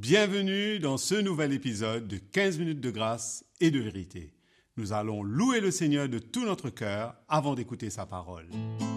Bienvenue dans ce nouvel épisode de 15 minutes de grâce et de vérité. Nous allons louer le Seigneur de tout notre cœur avant d'écouter sa parole.